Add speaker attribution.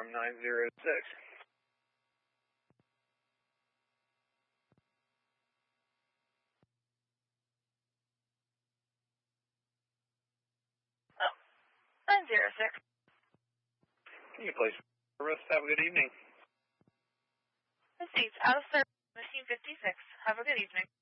Speaker 1: confirm 906.
Speaker 2: Oh, 906.
Speaker 1: Can you please service? Have a good evening.
Speaker 2: This seat's out of service, machine 56. Have a good evening.